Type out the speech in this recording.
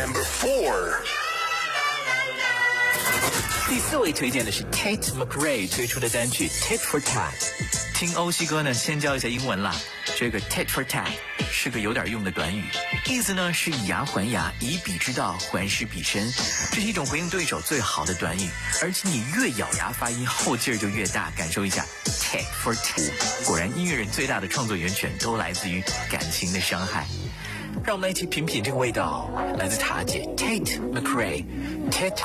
Number 4. 第4位推荐的是 Tate McRae 推出的单曲 Tit for Tat。听欧西哥呢，先教一下英文啦。这个 Tit for Tat 是个有点用的短语，意思呢是以牙还牙，以彼之道还施彼身。这是一种回应对手最好的短语，而且你越咬牙发音，后劲儿就越大。感受一下 Tit for Tat， 果然音乐人最大的创作源泉都来自于感情的伤害。让我们来一起品品这个味道，来自塔姐 Tate McRae Tit